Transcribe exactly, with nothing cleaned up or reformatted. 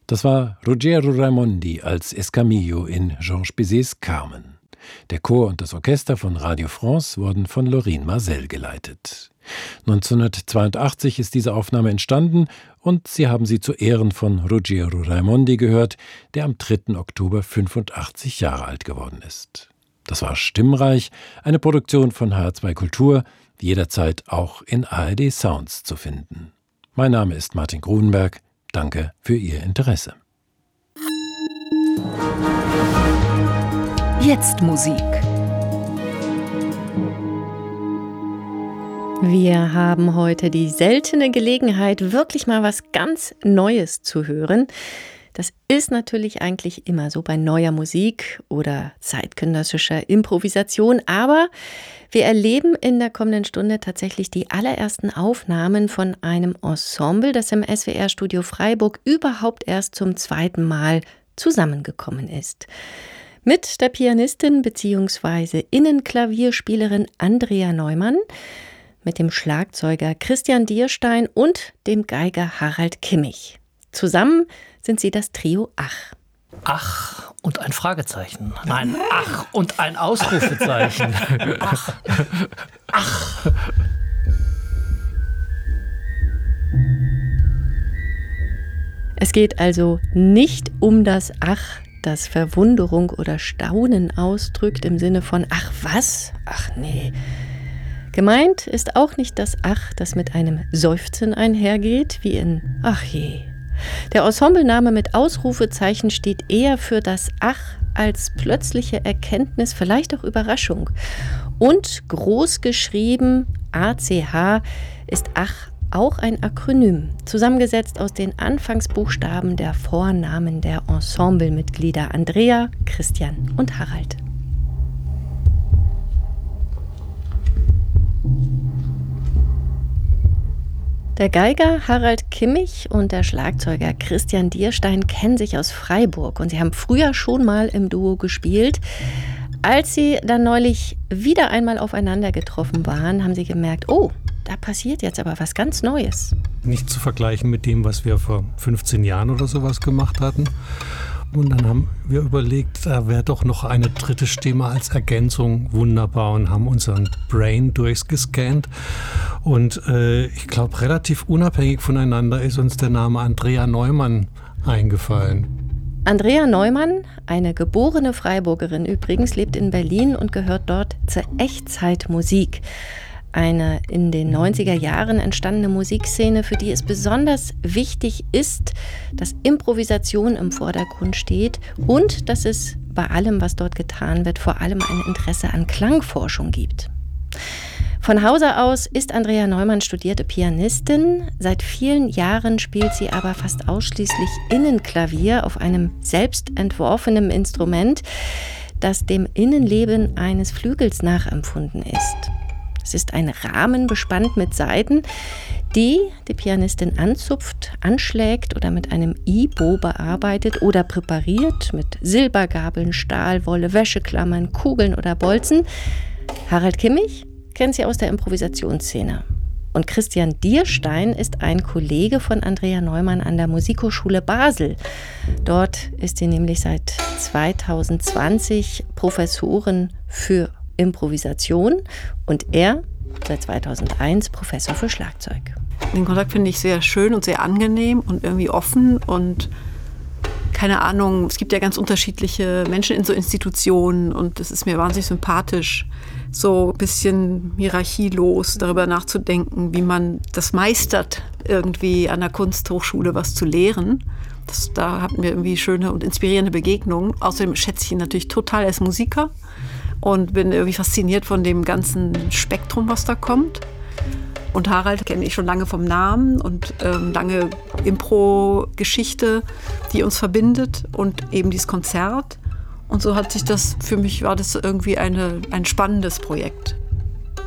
Das war Ruggero Raimondi als Escamillo in Georges Bizets Carmen. Der Chor und das Orchester von Radio France wurden von Laurine Marcel geleitet. neunzehnhundertzweiundachtzig ist diese Aufnahme entstanden und Sie haben sie zu Ehren von Ruggero Raimondi gehört, der am dritten Oktober fünfundachtzig Jahre alt geworden ist. Das war Stimmreich, eine Produktion von H R zwei Kultur, jederzeit auch in A R D Sounds zu finden. Mein Name ist Martin Grunenberg. Danke für Ihr Interesse. Jetzt Musik. Wir haben heute die seltene Gelegenheit, wirklich mal was ganz Neues zu hören. Das ist natürlich eigentlich immer so bei neuer Musik oder zeitgenössischer Improvisation, aber wir erleben in der kommenden Stunde tatsächlich die allerersten Aufnahmen von einem Ensemble, das im S W R-Studio Freiburg überhaupt erst zum zweiten Mal zusammengekommen ist. Mit der Pianistin bzw. Innenklavierspielerin Andrea Neumann, mit dem Schlagzeuger Christian Dierstein und dem Geiger Harald Kimmich. Zusammen sind sie das Trio Ach. Ach und ein Fragezeichen. Nein, ach und ein Ausrufezeichen. Ach. Ach. Es geht also nicht um das Ach, das Verwunderung oder Staunen ausdrückt im Sinne von ach was? Ach nee. Gemeint ist auch nicht das Ach, das mit einem Seufzen einhergeht, wie in ach je. Der Ensemblename mit Ausrufezeichen steht eher für das Ach als plötzliche Erkenntnis, vielleicht auch Überraschung. Und groß geschrieben A C H ist Ach auch ein Akronym, zusammengesetzt aus den Anfangsbuchstaben der Vornamen der Ensemblemitglieder Andrea, Christian und Harald. Der Geiger Harald Kimmich und der Schlagzeuger Christian Dierstein kennen sich aus Freiburg und sie haben früher schon mal im Duo gespielt. Als sie dann neulich wieder einmal aufeinander getroffen waren, haben sie gemerkt, oh, da passiert jetzt aber was ganz Neues. Nicht zu vergleichen mit dem, was wir vor fünfzehn Jahren oder sowas gemacht hatten. Und dann haben wir überlegt, da wäre doch noch eine dritte Stimme als Ergänzung wunderbar und haben unseren Brain durchgescannt. Und äh, ich glaube, relativ unabhängig voneinander ist uns der Name Andrea Neumann eingefallen. Andrea Neumann, eine geborene Freiburgerin übrigens, lebt in Berlin und gehört dort zur Echtzeitmusik. Eine in den neunziger Jahren entstandene Musikszene, für die es besonders wichtig ist, dass Improvisation im Vordergrund steht und dass es bei allem, was dort getan wird, vor allem ein Interesse an Klangforschung gibt. Von Hause aus ist Andrea Neumann studierte Pianistin. Seit vielen Jahren spielt sie aber fast ausschließlich Innenklavier auf einem selbst entworfenen Instrument, das dem Innenleben eines Flügels nachempfunden ist. Es ist ein Rahmen bespannt mit Saiten, die die Pianistin anzupft, anschlägt oder mit einem I-Bow bearbeitet oder präpariert mit Silbergabeln, Stahlwolle, Wäscheklammern, Kugeln oder Bolzen. Harald Kimmich kennt sie aus der Improvisationsszene. Und Christian Dierstein ist ein Kollege von Andrea Neumann an der Musikhochschule Basel. Dort ist sie nämlich seit zweitausendzwanzig Professorin für Improvisation und er seit zweitausendeins Professor für Schlagzeug. Den Kontakt finde ich sehr schön und sehr angenehm und irgendwie offen und keine Ahnung, es gibt ja ganz unterschiedliche Menschen in so Institutionen und das ist mir wahnsinnig sympathisch, so ein bisschen hierarchielos darüber nachzudenken, wie man das meistert, irgendwie an der Kunsthochschule was zu lehren. Das, da hatten wir irgendwie schöne und inspirierende Begegnungen. Außerdem schätze ich ihn natürlich total als Musiker und bin irgendwie fasziniert von dem ganzen Spektrum, was da kommt. Und Harald kenne ich schon lange vom Namen und ähm, lange Impro-Geschichte, die uns verbindet und eben dieses Konzert. Und so hat sich das, für mich war das irgendwie eine, ein spannendes Projekt.